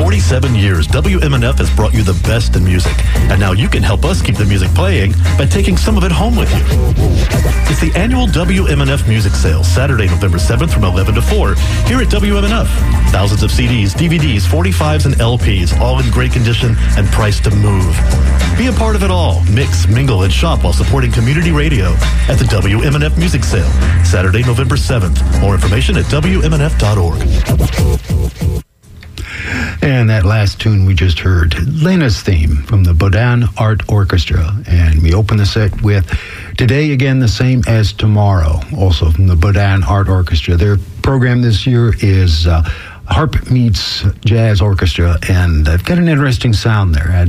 47 years, WMNF has brought you the best in music. And now you can help us keep the music playing by taking some of it home with you. It's the annual WMNF Music Sale, Saturday, November 7th from 11 to 4 here at WMNF. Thousands of CDs, DVDs, 45s, and LPs, all in great condition and priced to move. Be a part of it all. Mix, mingle, and shop while supporting community radio at the WMNF Music Sale, Saturday, November 7th. More information at WMNF.org. And that last tune we just heard, Lena's theme from the Bodin Art Orchestra. And we open the set with Today Again the Same as Tomorrow, also from the Bodin Art Orchestra. Their program this year is Harp Meets Jazz Orchestra, and they've got an interesting sound there.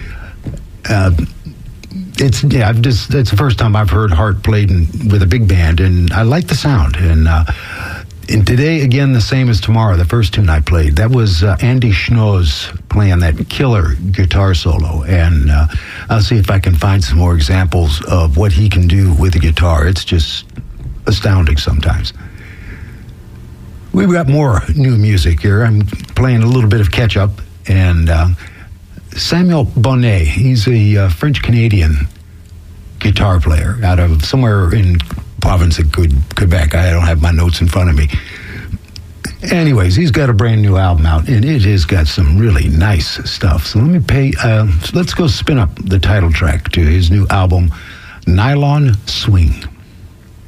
It's the first time I've heard harp played with a big band, and I like the sound. And Today Again the Same as Tomorrow, the first tune I played, that was Andy Schnoz playing that killer guitar solo. And I'll see if I can find some more examples of what he can do with the guitar. It's just astounding sometimes. We've got more new music here. I'm playing a little bit of catch-up. And Samuel Bonnet, he's a French-Canadian guitar player out of somewhere in province of Quebec. I don't have my notes in front of me. Anyways, he's got a brand new album out, and it has got some really nice stuff. So let's go spin up the title track to his new album, Nylon Swing.